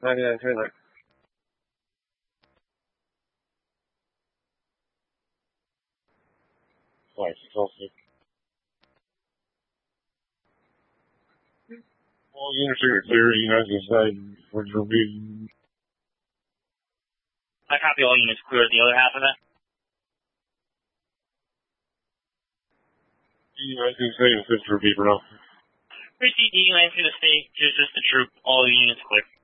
99 trailer. Flight 606. All units are clear. United side. We're being. I copy all units clear. The other half of that? United side and 5th repeat for now. Proceed to United to the state. Just the troop. All the units clear.